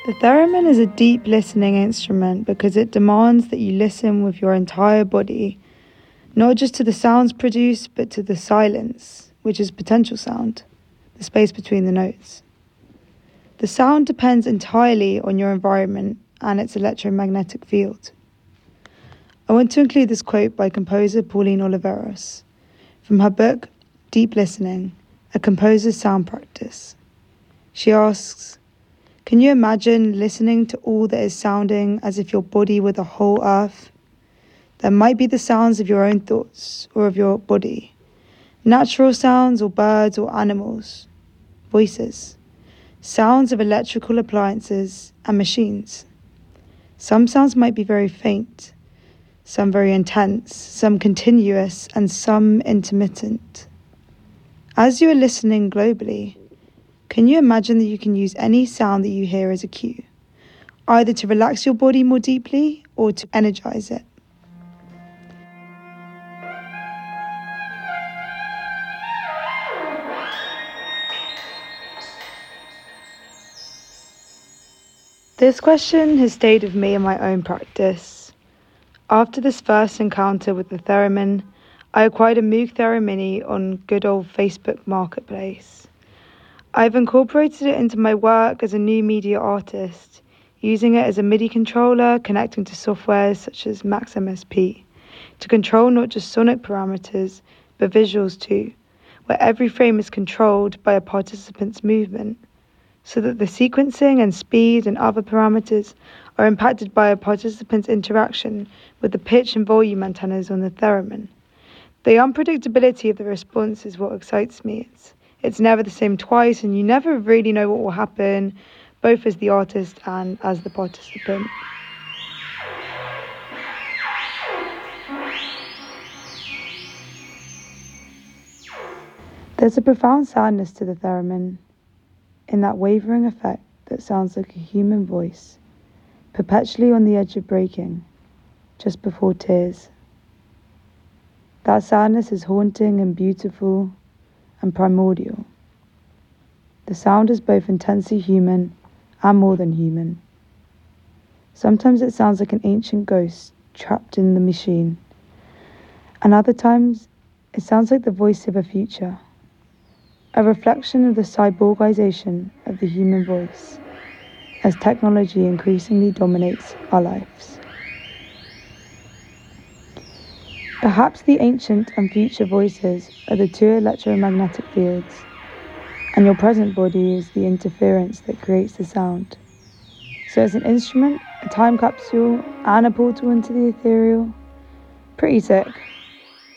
The theremin is a deep listening instrument because it demands that you listen with your entire body, not just to the sounds produced, but to the silence, which is potential sound, the space between the notes. The sound depends entirely on your environment and its electromagnetic field. I want to include this quote by composer Pauline Oliveros from her book, Deep Listening, A Composer's Sound Practice. She asks, can you imagine listening to all that is sounding as if your body were the whole earth? There might be the sounds of your own thoughts or of your body, natural sounds or birds or animals, voices, sounds of electrical appliances and machines. Some sounds might be very faint, some very intense, some continuous, and some intermittent. As you are listening globally, can you imagine that you can use any sound that you hear as a cue, either to relax your body more deeply or to energize it? This question has stayed with me in my own practice. After this first encounter with the theremin, I acquired a Moog Theremin on good old Facebook Marketplace. I've incorporated it into my work as a new media artist, using it as a MIDI controller connecting to softwares such as Max MSP to control not just sonic parameters, but visuals too, where every frame is controlled by a participant's movement, so that the sequencing and speed and other parameters are impacted by a participant's interaction with the pitch and volume antennas on the theremin. The unpredictability of the response is what excites me. It's never the same twice, and you never really know what will happen, both as the artist and as the participant. There's a profound sadness to the theremin, in that wavering effect that sounds like a human voice, perpetually on the edge of breaking, just before tears. That sadness is haunting and beautiful and primordial. The sound is both intensely human and more than human. Sometimes it sounds like an ancient ghost trapped in the machine, and other times it sounds like the voice of a future, a reflection of the cyborgization of the human voice as technology increasingly dominates our lives. Perhaps the ancient and future voices are the two electromagnetic fields, and your present body is the interference that creates the sound. So it's an instrument, a time capsule, and a portal into the ethereal. Pretty sick.